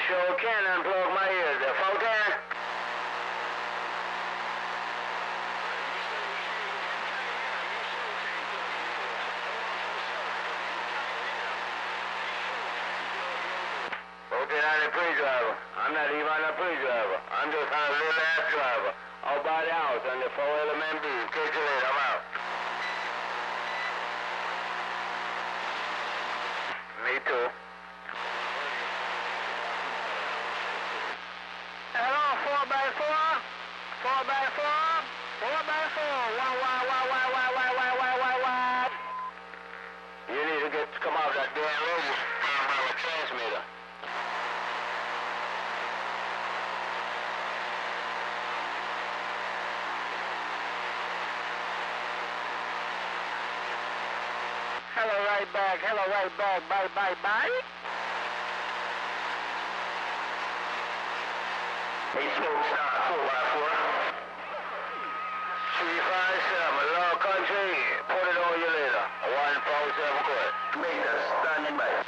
sure can unplug my ears there. 410? I'm the pre-driver. I'm not even a pre-driver. I'm just a little ass driver. Out by the house on the 4-element beam. Catch you later. I'm out. Me too. Hello, 4x4. 4x4. 4x4. Why? You need to come off that damn radio transmitter. Hello, right back. Bye. Hey, smoke stop, 4x4. 357, Love Country. Put it on you later. 147 court. Make that standing by.